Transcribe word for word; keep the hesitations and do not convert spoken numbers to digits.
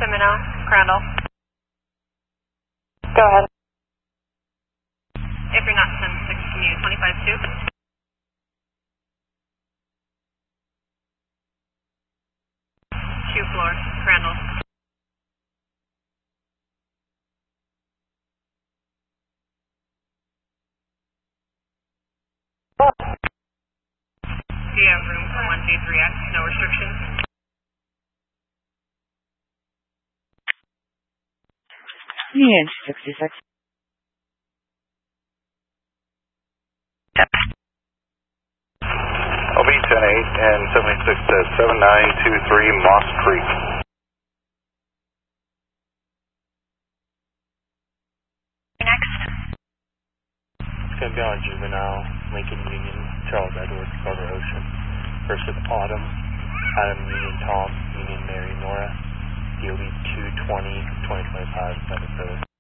Seminole, Crandall. Go ahead. If you're not ten six, can you twenty-five two? Q floor, Crandall. Do you have room for one G three X, no restrictions? Union sixty-six. L B ten eight and seventy-six to seven nine two three Moss Creek. Next. It's going to be on Juvenile, Lincoln Union, Charles Edward, Carter Ocean. First with Autumn, Adam Union Tom, Union Mary Nora, D O B two twenty, twenty twenty-five, seven